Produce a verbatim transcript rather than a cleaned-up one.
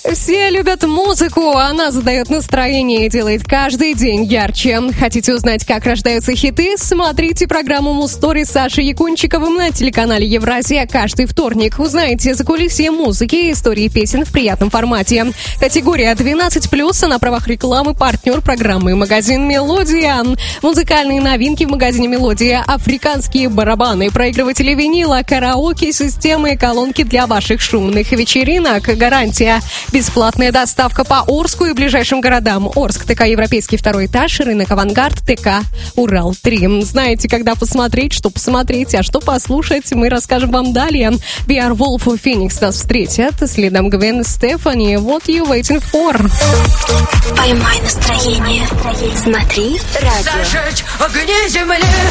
Все любят музыку, она задает настроение и делает каждый день ярче. Хотите узнать, как рождаются хиты? Смотрите программу Муз-стори с Сашей Якунчиковым на телеканале Евразия каждый вторник. Узнаете закулисье музыки и истории песен в приятном формате. Категория двенадцать плюс, на правах рекламы партнер программы магазин «Мелодия». Музыкальные новинки в магазине «Мелодия», африканские барабаны, проигрыватели винила, караоке, системы и колонки для ваших шумных вечеринок. Гарантия. Бесплатная доставка по Орску и ближайшим городам. Орск, ТК «Европейский» второй этаж, рынок «Авангард», ТК «Урал» три. Знаете, когда посмотреть, что посмотреть, а что послушать, мы расскажем вам далее. Beowulf и Phoenix нас встретят. Следом Гвен Стефани. What you waiting for? Поймай настроение. Смотри радио. Зажечь огни земли.